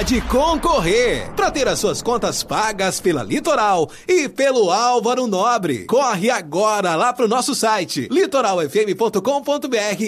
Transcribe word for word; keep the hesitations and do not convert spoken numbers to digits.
pode concorrer. Para ter as suas contas pagas pela Litoral e pelo Álvaro Nobre. Corre agora lá pro nosso site litoral f m ponto com ponto b r